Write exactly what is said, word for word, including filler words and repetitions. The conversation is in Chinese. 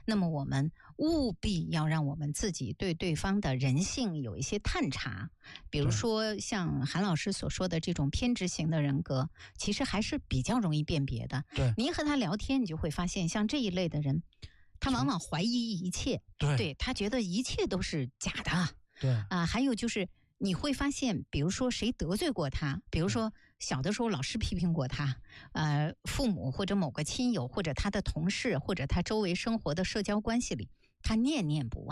那么我们务必要让我们自己对对方的人性有一些探查。比如说像韩老师所说的这种偏执型的人格，其实还是比较容易辨别的。 对， 您和他聊天，你就会发现像这一类的人，他往往怀疑一切， 对， 对，他觉得一切都是假的。 对啊、呃，还有就是你会发现，比如说谁得罪过他，比如说小的时候老师批评过他，呃，父母或者某个亲友或者他的同事或者他周围生活的社交关系里，他念念不忘。